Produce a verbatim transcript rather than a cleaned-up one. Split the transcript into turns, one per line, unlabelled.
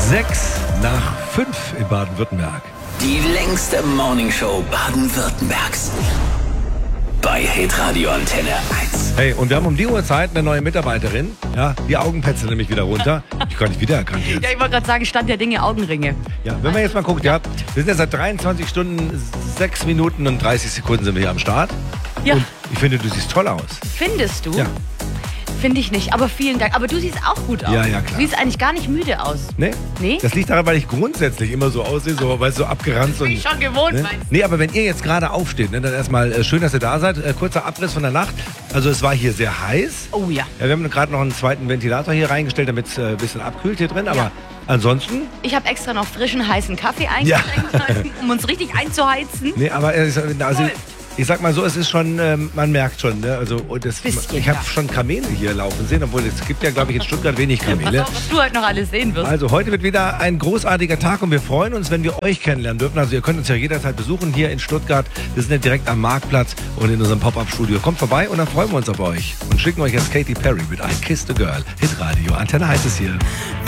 Sechs nach fünf in Baden-Württemberg.
Die längste Morningshow Baden-Württembergs. Bei Hitradio Antenne eins.
Hey, und wir haben um die Uhrzeit eine neue Mitarbeiterin. Ja, die Augenpätze nämlich wieder runter. Ich kann nicht wiedererkannt jetzt.
Ja, ich wollte gerade sagen, Stand der Dinge, Augenringe.
Ja, wenn man jetzt mal guckt, ja, wir sind ja seit dreiundzwanzig Stunden, sechs Minuten und dreißig Sekunden sind wir hier am Start.
Ja.
Und ich finde, du siehst toll aus.
Findest du?
Ja.
Finde ich nicht, aber vielen Dank. Aber du siehst auch gut aus.
Ja, ja, klar.
Du siehst eigentlich gar nicht müde aus.
Nee?
Nee?
Das liegt daran, weil ich grundsätzlich immer so aussehe, so, weißt du, so abgeranzt.
Bin
und
ich schon gewohnt,
ne?
meinst du?
Nee, aber wenn ihr jetzt gerade aufsteht, ne, dann erstmal äh, schön, dass ihr da seid. Äh, kurzer Abriss von der Nacht. Also es war hier sehr heiß.
Oh ja.
Ja, wir haben gerade noch einen zweiten Ventilator hier reingestellt, damit es äh, ein bisschen abkühlt hier drin. Aber
Ja.
ansonsten...
Ich habe extra noch frischen, heißen Kaffee eingeschenkt, um uns richtig einzuheizen.
Nee, aber äh, also,
Läuft.
ich sag mal so, es ist schon, ähm, man merkt schon, ne? Also und das,
Bisschen,
ich habe
ja.
schon Kamele hier laufen sehen, obwohl es gibt ja, glaube ich, in Stuttgart wenig
Pass
Kamele.
auf, was du heute noch alles sehen wirst.
Also heute wird wieder ein großartiger Tag und wir freuen uns, wenn wir euch kennenlernen dürfen. Also ihr könnt uns ja jederzeit besuchen hier in Stuttgart. Wir sind ja direkt am Marktplatz und in unserem Pop-Up-Studio. Kommt vorbei und dann freuen wir uns auf euch und schicken euch jetzt Katy Perry mit I Kissed a Girl. Hitradio, Antenne heißt es hier.